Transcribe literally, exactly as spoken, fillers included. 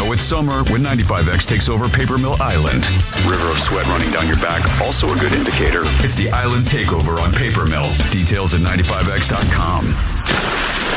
Now it's summer when ninety-five X takes over Paper Mill Island. River of sweat running down your back, also a good indicator. It's the Island Takeover on Paper Mill. Details at ninety-five X dot com.